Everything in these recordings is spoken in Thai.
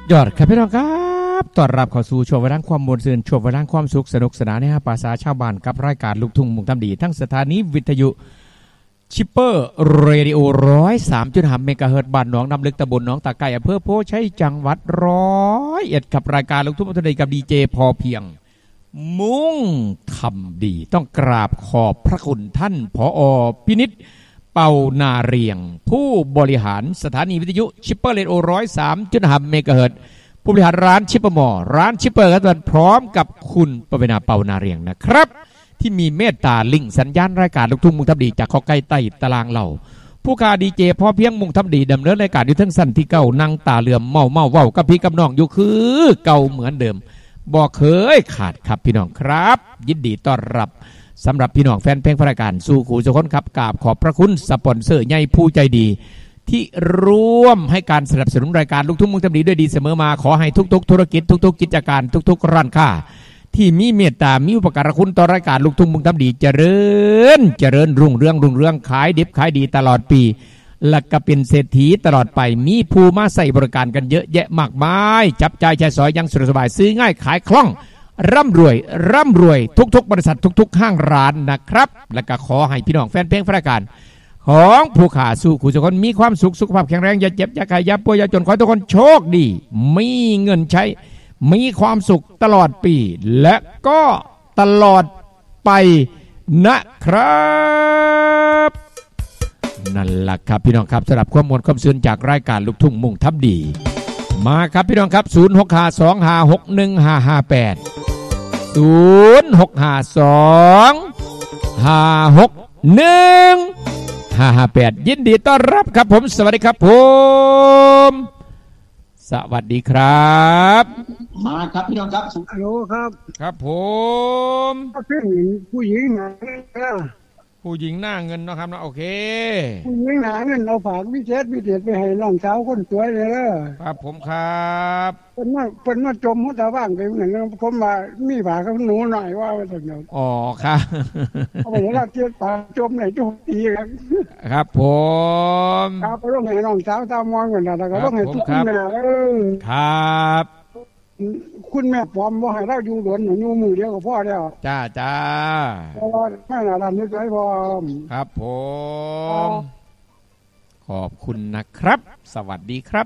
ยอดครับพี่น้องครับต้อนรับเข้าสู่ช่วงเวลาความมวลซื่นช่วงเวลาความสุขสนุกสนานในภาษาชาวบ้านกับรายการลูกทุ่งมุ่งทำดีทั้งสถานีวิทยุชิปเปอร์เรดิโอ103.5 เมกะเฮิรตซ์บ้านหนองน้ำลึกตำบลหนองตาไก่อำเภอโพชัยจังหวัด101กับรายการลูกทุ่งมุ่งทำดีกับดีเจพอเพียงมุ่งทำดีต้องกราบขอบพระคุณท่านผอ.พินิจเป่านาเรียงผู้บริหารสถานีวิทยุชิปเปอร์เรดิโอ103.5 เมกะเฮิรตซ์ผู้บริหารร้านชิปเปอร์มอร้านชิปเปอร์กันพร้อมกับคุณปวีณาเป่านาเรียงนะครับที่มีเมตตาลิงสัญญาณรายการลูกทุ่งมุ่งทำดีจากข้อใกล้ใต้ตารางเราผู้ข่าดีเจพอเพียงมุ่งทำดีดำเนินรายการอยู่ทั้งสั้นที่เก่านั่งตาเหลื่อมเมาเว้ากับพี่กับน้องอยู่คือเก่าเหมือนเดิมบอกเคยขาดครับพี่น้องครับยินดีต้อนรับสำหรับพี่น้องแฟนเพลงรายการสู่ขู่สุขนครับกราบขอบพระคุณสปอนเซอร์ใหญ่ผู้ใจดีที่ร่วมให้การสนับสนุนรายการลูกทุ่งมุ่งทำดีด้วยดีเสมอมาขอให้ทุกๆธุรกิจทุกๆกิจการทุกๆร้านค้าที่มีเมตตามีอุปการะคุณต่อรายการลูกทุ่งมุ่งทำดีเจริญรุ่งเรืองขายดิบขายดีตลอดปีและก็เป็นเศรษฐีตลอดไปมีผู้มาใส่บริการกันเยอะแยะมากมายจับจ่ายใช้สอยยังสะดวกสบายซื้อง่ายขายคล่องร่ำรวยทุกๆบริษัททุกๆห้างร้านนะครับและก็ขอให้พี่น้องแฟนเพลงรายการของผู้ข่าสู่ขู่ทุกคนมีความสุขสุขภาพแข็งแรงอย่าเจ็บอย่าไข้อย่าป่วยอย่าจนขอให้ทุกคนโชคดีมีเงินใช้มีความสุขตลอดปีและก็ตลอดไปนะครับนั่นแหละครับพี่น้องครับสำหรับข้อมูลความซื่นจากรายการลูกทุ่งมุ่งทำดีมาครับพี่น้องครับ0652561558ยินดีต้อนรับครับผมสวัสดีครับผมสวัสดีครับมาครับพี่น้องครับฮัลโหลครับครับผมผู้หญิงนะผู้หญิงหน้าเงินเนาะครับเนาะโอเคผู้หญิงหน้าเงินเราฝากพิเศษไปให้น้องสาวคนสวยเลยครับผมครับเป็นมาจมหัวตาว่างไปเหมือนผมมามีฝากกับหนูหน่อยว่าสักหน่อยอ๋อครับเอาไปแล้วเทียบปากจมไหนจุกตีครับครับผมครับก็ต้องให้น้องสาวตามองกันนะแล้วก็ต้องให้ทุกคนครับคุณแม่ปอมว่าให้เราอยู่หลวนอยู่มือเดียวกับพ่อแล้วจ้าเพราะว่าไม่น่าทำนึกไว้พอครับผมขอบคุณนะครับสวัสดีครับ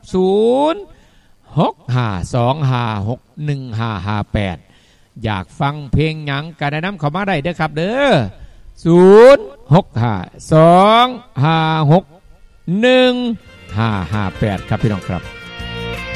0652561558อยากฟังเพลงหยังกันแนะนำเข้ามาได้เด้อครับเด้อ0652561558ครับพี่น้องครับ